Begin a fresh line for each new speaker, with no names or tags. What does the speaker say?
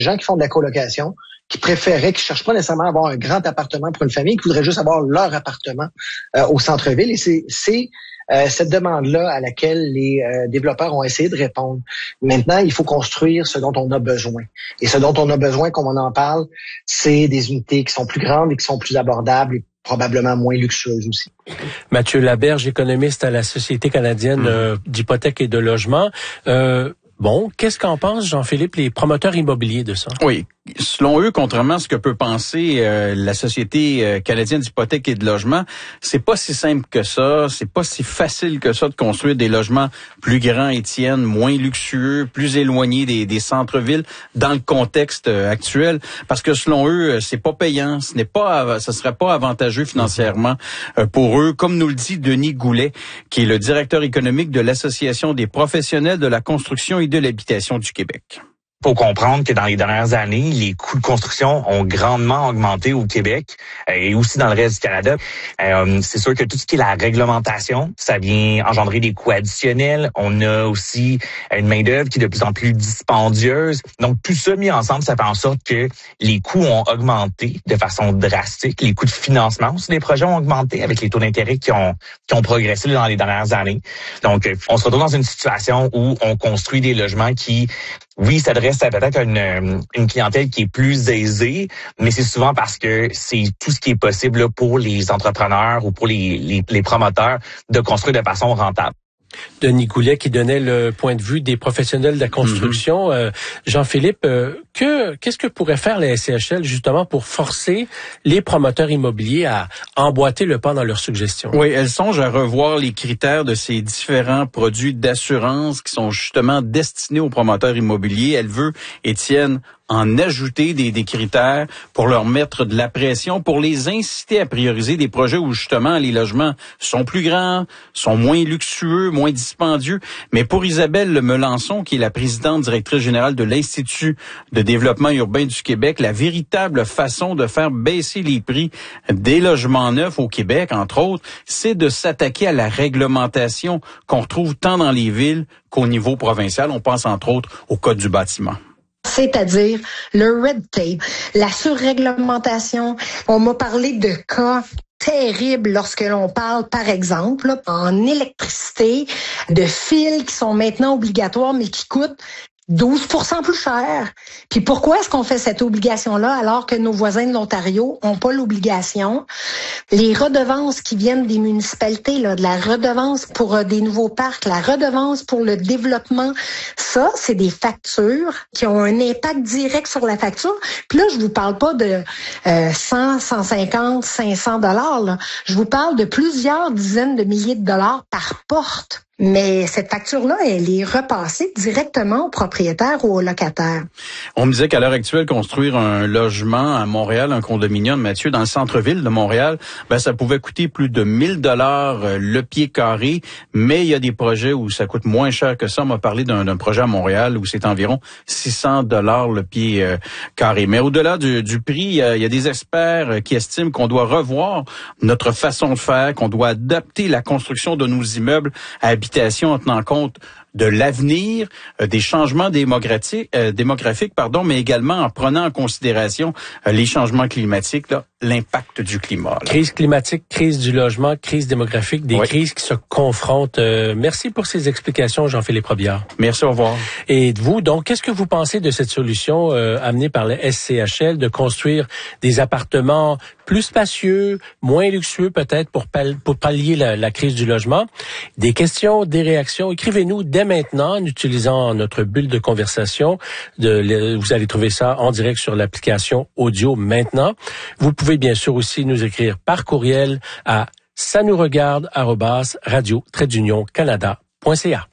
gens qui font de la colocation, qui cherchent pas nécessairement à avoir un grand appartement pour une famille, qui voudraient juste avoir leur appartement au centre-ville. Et c'est cette demande-là à laquelle les développeurs ont essayé de répondre. Maintenant, il faut construire ce dont on a besoin. Et ce dont on a besoin, comme on en parle, c'est des unités qui sont plus grandes et qui sont plus abordables et probablement moins luxueuses aussi.
Mathieu Laberge, économiste à la Société canadienne d'hypothèques et de logement. Bon, qu'est-ce qu'en pense, Jean-Philippe, les promoteurs immobiliers de ça?
Oui. Selon eux, contrairement à ce que peut penser la Société canadienne d'hypothèques et de logement, c'est pas si simple que ça, c'est pas si facile que ça de construire des logements plus grands, Étienne, moins luxueux, plus éloignés des centres-villes dans le contexte actuel, parce que selon eux, c'est pas payant, ça serait pas avantageux financièrement pour eux, comme nous le dit Denis Goulet, qui est le directeur économique de l'Association des professionnels de la construction et de l'habitation du Québec.
Faut comprendre que dans les dernières années, les coûts de construction ont grandement augmenté au Québec et aussi dans le reste du Canada. C'est sûr que tout ce qui est la réglementation, ça vient engendrer des coûts additionnels. On a aussi une main-d'œuvre qui est de plus en plus dispendieuse. Donc, tout ça mis ensemble, ça fait en sorte que les coûts ont augmenté de façon drastique. Les coûts de financement aussi des projets ont augmenté avec les taux d'intérêt qui ont progressé dans les dernières années. Donc, on se retrouve dans une situation où on construit des logements qui, oui, s'adresse à peut-être une clientèle qui est plus aisée, mais c'est souvent parce que c'est tout ce qui est possible là, pour les entrepreneurs ou pour les promoteurs de construire de façon rentable.
Denis Goulet qui donnait le point de vue des professionnels de la construction. Jean-Philippe, qu'est-ce que pourrait faire la SCHL justement pour forcer les promoteurs immobiliers à emboîter le pas dans leurs suggestions?
Oui, elle songe à revoir les critères de ces différents produits d'assurance qui sont justement destinés aux promoteurs immobiliers. Elle veut, Étienne, en ajouter des critères pour leur mettre de la pression, pour les inciter à prioriser des projets où justement les logements sont plus grands, sont moins luxueux, moins dispendieux. Mais pour Isabelle Melançon, qui est la présidente directrice générale de l'Institut de développement urbain du Québec, la véritable façon de faire baisser les prix des logements neufs au Québec, entre autres, c'est de s'attaquer à la réglementation qu'on retrouve tant dans les villes qu'au niveau provincial. On pense entre autres au Code du bâtiment.
C'est-à-dire le red tape, la surréglementation. On m'a parlé de cas terribles lorsque l'on parle, par exemple, en électricité, de fils qui sont maintenant obligatoires, mais qui coûtent 12% plus cher. Puis pourquoi est-ce qu'on fait cette obligation-là alors que nos voisins de l'Ontario n'ont pas l'obligation? Les redevances qui viennent des municipalités, là, de la redevance pour des nouveaux parcs, la redevance pour le développement, ça, c'est des factures qui ont un impact direct sur la facture. Puis là, je vous parle pas de 100, 150, 500 $. Là. Je vous parle de plusieurs dizaines de milliers de dollars par porte. Mais cette facture-là, elle est repassée directement au propriétaire ou au locataire.
On me disait qu'à l'heure actuelle, construire un logement à Montréal, un condominium, Mathieu, dans le centre-ville de Montréal, ça pouvait coûter plus de 1 000 $ le pied carré. Mais il y a des projets où ça coûte moins cher que ça. On m'a parlé d'un projet à Montréal où c'est environ 600 $ le pied carré. Mais au-delà du prix, il y a des experts qui estiment qu'on doit revoir notre façon de faire, qu'on doit adapter la construction de nos immeubles à habitation en tenant compte de l'avenir, des changements démographiques, mais également en prenant en considération les changements climatiques, l'impact du climat.
Crise climatique, crise du logement, crise démographique, des crises qui se confrontent. Merci pour ces explications, Jean-Philippe Robillard.
Merci, au revoir.
Et vous, donc, qu'est-ce que vous pensez de cette solution amenée par la SCHL de construire des appartements plus spacieux, moins luxueux peut-être pour pallier la crise du logement? Des questions, des réactions, écrivez-nous dès maintenant en utilisant notre bulle de conversation. Vous allez trouver ça en direct sur l'application Audio maintenant. Vous pouvez bien sûr aussi nous écrire par courriel à sanouregarde@radio-canada.ca.